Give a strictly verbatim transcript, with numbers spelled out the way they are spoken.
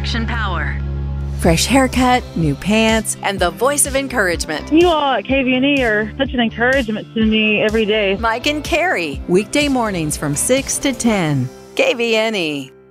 Action Power. Fresh haircut, new pants, and the voice of encouragement. You all at K V N E are such an encouragement to me every day. Mike and Carrie, weekday mornings from six to ten. K V N E.